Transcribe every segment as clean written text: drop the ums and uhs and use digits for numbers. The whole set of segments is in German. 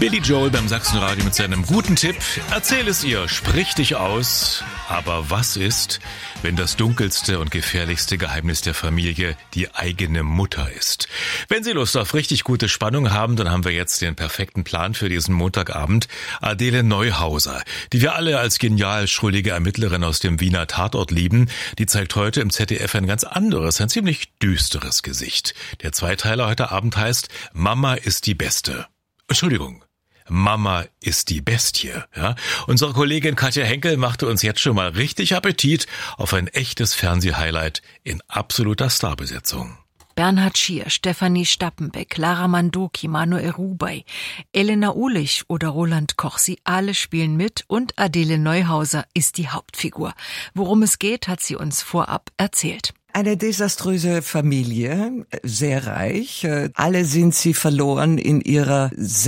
Billy Joel beim Sachsenradio mit seinem guten Tipp. Erzähl es ihr, sprich dich aus. Aber was ist, wenn das dunkelste und gefährlichste Geheimnis der Familie die eigene Mutter ist? Wenn Sie Lust auf richtig gute Spannung haben, dann haben wir jetzt den perfekten Plan für diesen Montagabend. Adele Neuhauser, die wir alle als genial schuldige Ermittlerin aus dem Wiener Tatort lieben, die zeigt heute im ZDF ein ganz anderes, ein ziemlich düsteres Gesicht. Der Zweiteiler heute Abend heißt Mama ist die Beste. Entschuldigung. Mama ist die Bestie. Ja? Unsere Kollegin Katja Henkel machte uns jetzt schon mal richtig Appetit auf ein echtes Fernsehhighlight in absoluter Starbesetzung. Bernhard Schier, Stefanie Stappenbeck, Lara Mandoki, Manuel Rubey, Elena Uhlich oder Roland Koch, sie alle spielen mit und Adele Neuhauser ist die Hauptfigur. Worum es geht, hat sie uns vorab erzählt. Eine desaströse Familie, sehr reich. Alle sind sie verloren in ihrer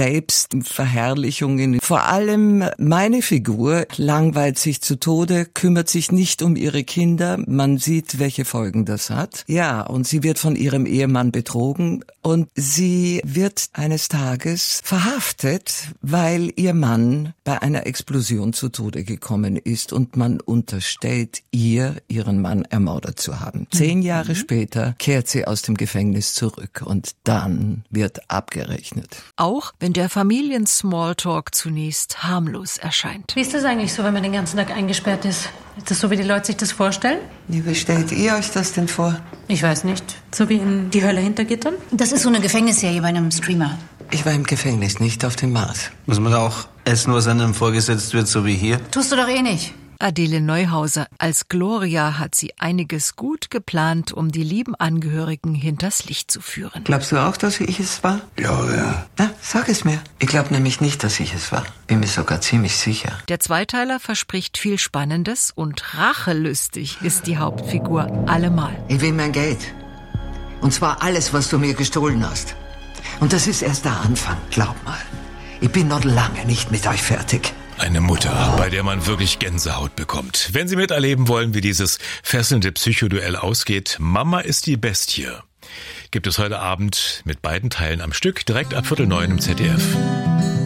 Selbstverherrlichung. Vor allem meine Figur langweilt sich zu Tode, kümmert sich nicht um ihre Kinder. Man sieht, welche Folgen das hat. Ja, und sie wird von ihrem Ehemann betrogen und sie wird eines Tages verhaftet, weil ihr Mann bei einer Explosion zu Tode gekommen ist und man unterstellt ihren Mann ermordet zu haben. 10 Jahre später kehrt sie aus dem Gefängnis zurück und dann wird abgerechnet. Auch wenn der Familien-Smalltalk zunächst harmlos erscheint. Wie ist das eigentlich so, wenn man den ganzen Tag eingesperrt ist? Ist das so, wie die Leute sich das vorstellen? Wie stellt ihr euch das denn vor? Ich weiß nicht. So wie in Die Hölle hinter Gittern? Das ist so eine Gefängnisserie bei einem Streamer. Ich war im Gefängnis, nicht auf dem Mars. Muss man da auch essen, was einem vorgesetzt wird, so wie hier? Tust du doch eh nicht. Adele Neuhauser. Als Gloria hat sie einiges gut geplant, um die lieben Angehörigen hinters Licht zu führen. Glaubst du auch, dass ich es war? Ja. Na, sag es mir. Ich glaube nämlich nicht, dass ich es war. Bin mir sogar ziemlich sicher. Der Zweiteiler verspricht viel Spannendes und rachelüstig ist die Hauptfigur allemal. Ich will mein Geld. Und zwar alles, was du mir gestohlen hast. Und das ist erst der Anfang, glaub mal. Ich bin noch lange nicht mit euch fertig. Eine Mutter, bei der man wirklich Gänsehaut bekommt. Wenn Sie miterleben wollen, wie dieses fesselnde Psychoduell ausgeht, Mama ist die Bestie, gibt es heute Abend mit beiden Teilen am Stück, direkt ab 8:45 im ZDF.